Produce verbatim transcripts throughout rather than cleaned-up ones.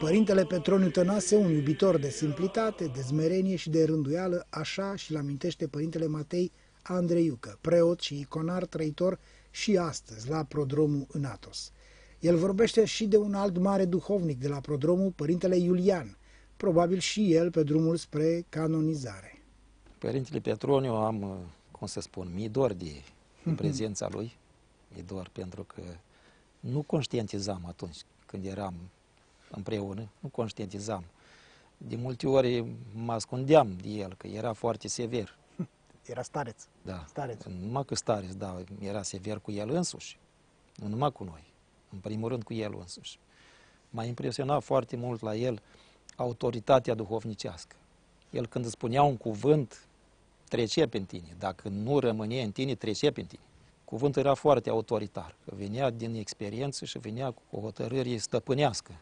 Părintele Petroniu Tănase, un iubitor de simplitate, de smerenie și de rânduială, așa și-l amintește Părintele Matei Andreiucă, preot și iconar trăitor și astăzi la Prodromul în Athos. El vorbește și de un alt mare duhovnic de la Prodromul, Părintele Iulian, probabil și el pe drumul spre canonizare. Părintele Petroniu am, cum să spun, mi-e dor de, de prezența lui, mi-e dor pentru că nu conștientizam atunci când eram împreună, nu conștientizam. De multe ori mă ascundeam de el, că era foarte sever. Era stareț. Da, stareț. numai că stareț, da, era sever cu el însuși, nu numai cu noi, în primul rând cu el însuși. M-a impresionat foarte mult la el autoritatea duhovnicească. El când îți spunea un cuvânt, trecea pe tine. Dacă nu rămânea în tine, trecea pe tine. Cuvântul era foarte autoritar, că venea din experiență și venea cu o hotărâre stăpânească.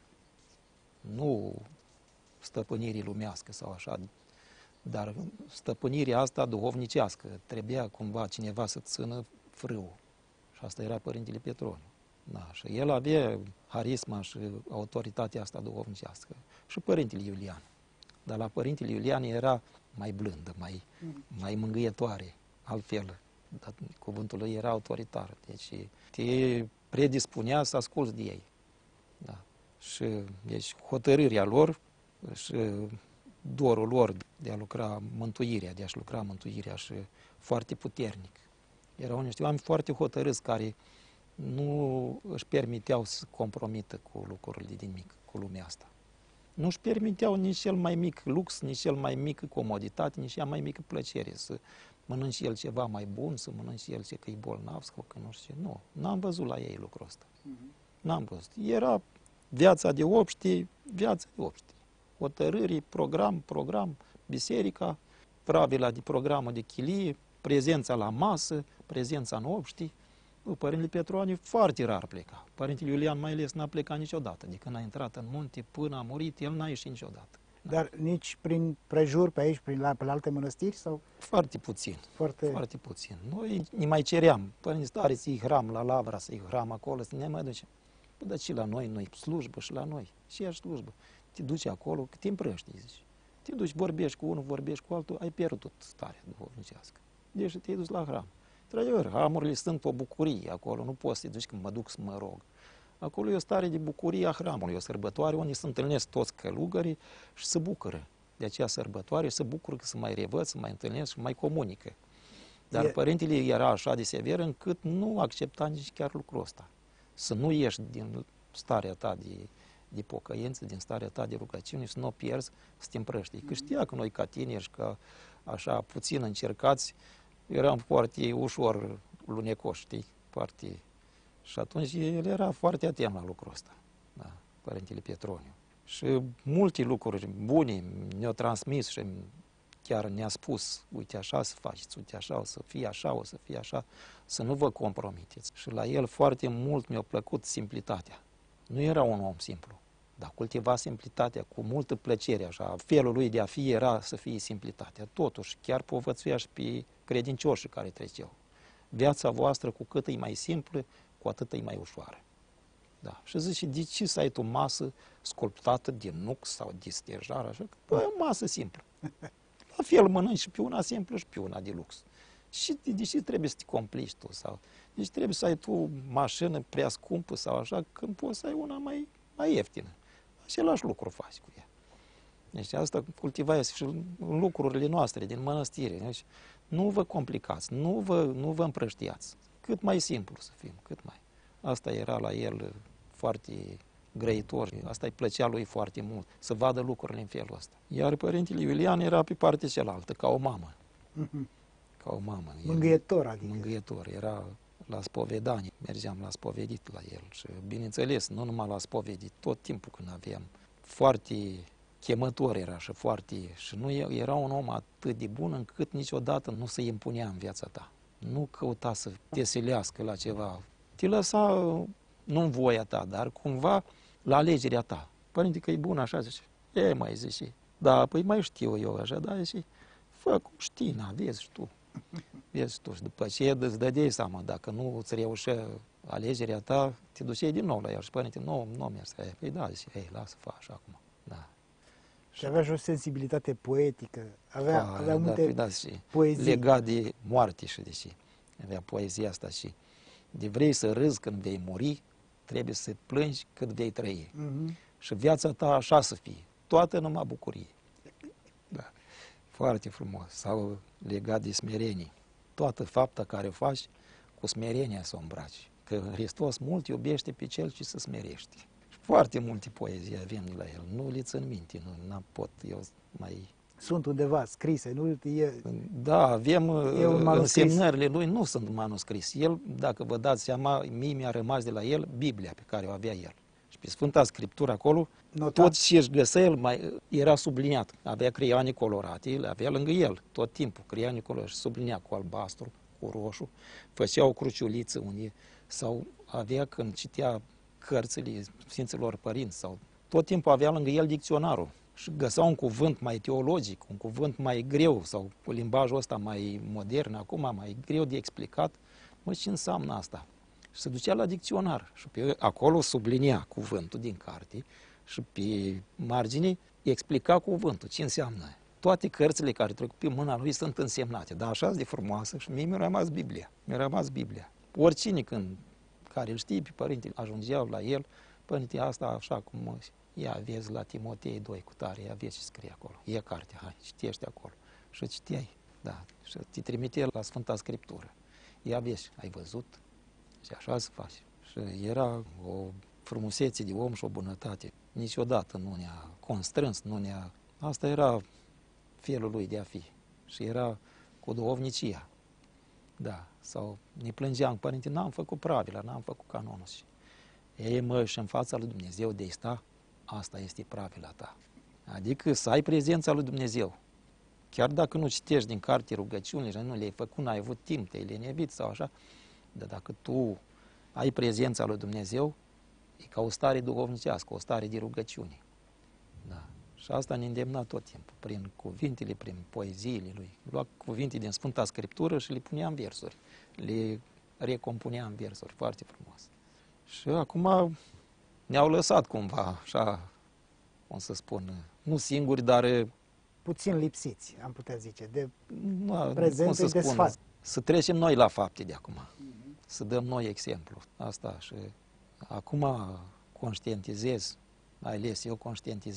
Nu stăpânirii lumească sau așa, dar stăpânirea asta duhovnicească. Trebuia cumva cineva să țină frâul. Și asta era Părintele Petroniu. Da, și el avea harisma și autoritatea asta duhovnicească. Și Părintele Iulian. Dar la Părintele Iulian era mai blândă, mai, mai mângâietoare, altfel. Dar cuvântul lui era autoritar. Deci te predispunea să asculți de ei. Da. Și deci hotărârea lor și dorul lor de a lucra mântuirea, de a-și lucra mântuirea și foarte puternic. Erau niște oameni foarte hotărâți care nu își permiteau să compromită cu lucrurile din mic, cu lumea asta. Nu își permiteau nici cel mai mic lux, nici cel mai mică comoditate, nici cea mai mică plăcere, să mănânci el ceva mai bun, să mănânci el ce că e bolnav sau că nu știu ce. Nu, n-am văzut la ei lucrul ăsta. N-am văzut. Era viața de obște, viața de obște. Hotărâri, program, program, biserica, pravila de programă de chilie, prezența la masă, prezența în obște. Părintele Petroniu foarte rar pleca. Părintele Iulian mai ales n-a plecat niciodată. De când a intrat în munte până a murit, el n-a ieșit niciodată. Dar nici prin prejur pe aici, prin la, pe la alte mănăstiri? Sau? Foarte puțin. Foarte... Foarte puțin. Noi ne mai ceream. Părinte, stare să-i hram la Lavra, să-i hram acolo, să ne mai ducem. Păi, dar și la noi, noi slujbă și la noi. Și ea slujbă. Te duci acolo, că te împrăști, zici. Te duci, vorbești cu unul, vorbești cu altul, ai pierdut starea duhovnicească. Deci te-ai dus la hram. Într-adevăr, hramurile sunt o bucurie acolo, nu poți să te duci când mă duc să mă rog. Acolo e o stare de bucurie a hramului, o sărbătoare unde se întâlnesc toți călugării și se bucură de aceea sărbătoare și se bucură că se mai revăd, se mai întâlnesc și mai comunică. Dar e... Părintele era așa de sever încât nu accepta nici chiar lucrul ăsta. Să nu ieși din starea ta de, de pocăință, din starea ta de rugăciune, să nu o pierzi, să te împrăștii. Că știa că noi ca tineri și ca așa puțin încercați, eram foarte ușor lunecoși, știi? Foarte... Și atunci el era foarte atent la lucrul ăsta, da, Părintele Petroniu. Și multe lucruri bune ne-au transmis și chiar ne-a spus, uite așa să faceți, uite așa, o să fie așa, o să fie așa, să nu vă compromiteți. Și la el foarte mult mi-a plăcut simplitatea. Nu era un om simplu, dar cultiva simplitatea cu multă plăcere, așa. Felul lui de a fi era să fie simplitatea. Totuși, chiar povățuia și pe credincioșii care treceau. Viața voastră, cu cât e mai simplă, cu atât e mai ușoară. Da. Și zice, de ce să ai tu masă sculptată din nux sau de stejar, așa? Păi, o masă simplă. La fel mănânci și pe una simplă și pe una de lux. Și de, de ce trebuie să te complici tu? Sau, deci trebuie să ai tu mașină prea scumpă sau așa, când poți să ai una mai, mai ieftină. Același lucru faci cu ea. Deci asta cultivați și în lucrurile noastre din mănăstire. Deci, nu vă complicați, nu vă, nu vă împrăștiați. Cât mai simplu să fim, cât mai. Asta era la el foarte grăitor, asta îi plăcea lui foarte mult, să vadă lucrurile în felul ăsta. Iar Părintele Iulian era pe partea cealaltă, ca o mamă. Ca o mamă. Mângâietor, adică. Mângâietor, era la spovedanie, mergeam la spovedit la el și, bineînțeles, nu numai la spovedit, tot timpul când aveam. Foarte chemător era și foarte... Și nu era un om atât de bun încât niciodată nu se impunea în viața ta. Nu căuta să te silească la ceva. Te lăsa, nu în voia ta, dar cumva la alegerea ta. Părinte, că e bun așa, zice. E, mai zice. Da, păi mai știu eu așa, da, zice. Fă cum știi, na, vezi și tu. Vezi tu. Și după aceea îți dădeai seama, dacă nu îți reușea alegerea ta, te duceai din nou la el și părinte, nu, nu mers. Păi da, zice, ei, lasă, faci acum. Da. Și avea și o sensibilitate poetică, avea, Fa, avea da, multe păi da, și poezii. legat de moarte și de ce. Avea poezia asta și de vrei să râzi când vei muri, trebuie să plângi cât vei trăi. Mhm. Și viața ta așa să fie, toată numai bucurie. Da. Foarte frumos. Sau legat de smerenie. Toată fapta care o faci, cu smerenia să o îmbraci. Că Hristos mult iubește pe cel ce se smerește. Și foarte multe poezii avem de la el. Nu le țin minte, nu n pot eu mai... Sunt undeva scrise, nu? E, Da, avem E un manuscris. însemnările lui, nu sunt manuscris. El, dacă vă dați seama, mie mi-a rămas de la el Biblia pe care o avea el. Și pe Sfânta Scriptură acolo, Notat. tot ce își găsea el mai, era subliniat. Avea creioane colorate, le avea lângă el tot timpul. Creioane colorate și sublinea cu albastru, cu roșu. Făcea o cruciuliță unde, sau avea când citea cărțile Sfinților Părinți, sau tot timpul avea lângă el dicționarul. Și găsea un cuvânt mai teologic, un cuvânt mai greu, sau cu limbajul ăsta mai modern, acum mai greu de explicat. Mă, ce înseamnă asta? Și se ducea la dicționar și pe acolo sublinia cuvântul din carte și pe margine explica cuvântul, ce înseamnă. Toate cărțile care trec pe mâna lui sunt însemnate, dar așa de frumoasă și mie mi-a rămas Biblia. Mi-a rămas Biblia. Oricine când, care îl știe pe părinte, ajungeau la el, părinte, asta așa cum ia vezi la Timotei doi cu tare, ia vezi ce scrie acolo. Ia cartea, hai, citește acolo. Și citeai, da, și te trimite la Sfânta Scriptură. Ia vezi, ai văzut? Și așa se face. Și era o frumusețe de om și o bunătate. Niciodată nu ne-a constrâns, nu ne-a... Asta era felul lui de a fi. Și era cu duhovnicia. Da, sau ne plângeam, părinte, n-am făcut pravila, n-am făcut canonul. Ei, mă, și în fața lui Dumnezeu de sta, asta este pravila ta. Adică să ai prezența lui Dumnezeu. Chiar dacă nu citești din carte rugăciunile, nu le-ai făcut, n-ai avut timp, te-ai lenevit sau așa, dar dacă tu ai prezența lui Dumnezeu, e ca o stare duhovnicească, o stare de rugăciune. Da. Și asta ne îndemna tot timpul, prin cuvintele, prin poeziile lui. Lua cuvinte din Sfânta Scriptură și le punea în versuri. Le recompunea în versuri, foarte frumos. Și acum ne-au lăsat cumva, așa, cum să spun, nu singuri, dar... Puțin lipsiți, am putea zice, de Nu, prezentul de sfat. Să trecem noi la fapte de acum, uh-huh. Să dăm noi exemplu. Asta și acum conștientizez, mai ales eu conștientizez